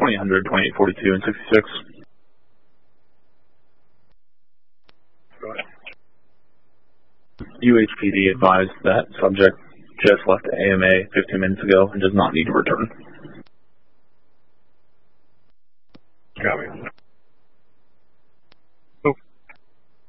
2000, 2842, and 66. Go ahead. UHPD advised that subject just left the AMA 15 minutes ago and does not need to return.